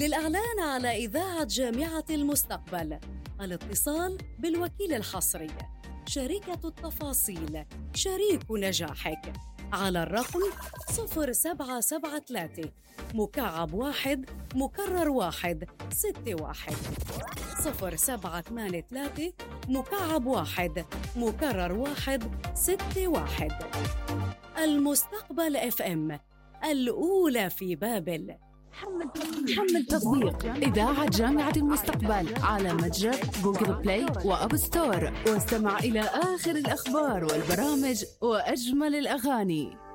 للإعلان على إذاعة جامعة المستقبل، الاتصال بالوكيل الحصري، شركة التفاصيل، شريك نجاحك، على الرقم 0773 مكعب 1 مكرر 1 61 0783 مكعب 1 مكرر 1 61. المستقبل FM، الأولى في بابل. حمل تطبيق إذاعة جامعة المستقبل على متجر جوجل بلاي وأب ستور، واستمع إلى آخر الأخبار والبرامج وأجمل الأغاني.